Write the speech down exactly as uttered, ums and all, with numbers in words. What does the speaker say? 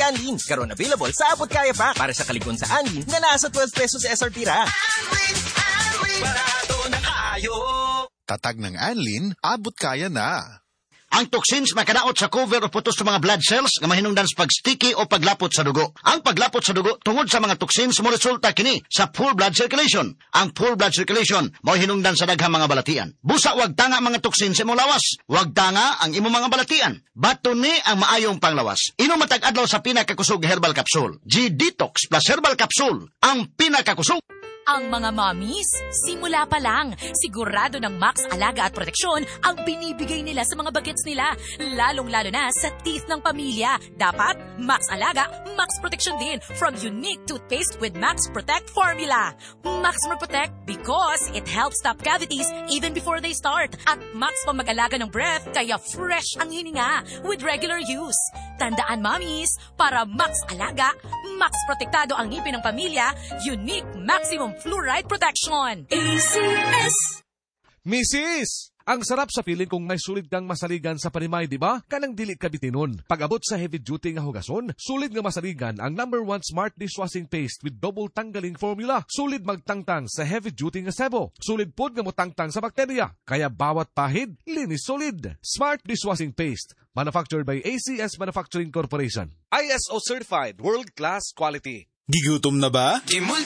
Anlin. Karon available sa abot kaya pa para sa kalikon sa Anlin nga nasa twelve pesos S R P ra. Anlin, Anlin, barato na kayo. Tatag ng Anlin, abot kaya na. Ang toxins makadaot sa cover o putos sa mga blood cells nga mahinungdan sa pagsticky o paglapot sa dugo. Ang paglapot sa dugo tungod sa mga toxins mo resulta kini sa full blood circulation. Ang full blood circulation mao hinungdan sa daghang mga balatian. Busa wag tanga mga toxins sa imong lawas. Wag tanga ang imong mga balatian. Bato ni ang maayong panglawas. Inom matag adlaw sa pinakakusog herbal capsule. G-Detox plus herbal capsule. Ang pinakakusog. Ang mga mommies, simula pa lang, sigurado ng Max Alaga at Proteksyon ang binibigay nila sa mga bagets nila, lalong-lalo na sa teeth ng pamilya. Dapat Max Alaga, Max Proteksyon din from unique toothpaste with Max Protect formula. Max Protect because it helps stop cavities even before they start. At Max pa mag-alaga ng breath kaya fresh ang hininga with regular use. Tandaan mommies, para Max Alaga, Max Protektado ang ngipin ng pamilya, unique maximum fluoride protection. A C S. Missus! Ang sarap sa piling kung may sulit kang masaligan sa panimay, di ba? Kanang dili ka bitinon. Pag-abot sa heavy duty nga hugason, sulit nga masaligan ang number one smart dishwashing paste with double tanggaling formula. Sulit magtangtang sa heavy duty nga sebo. Sulit pod nga motangtang sa bakterya. Kaya bawat pahid, linis solid. Smart dishwashing paste. Manufactured by A C S Manufacturing Corporation. I S O certified, world-class quality. Gigutom na ba?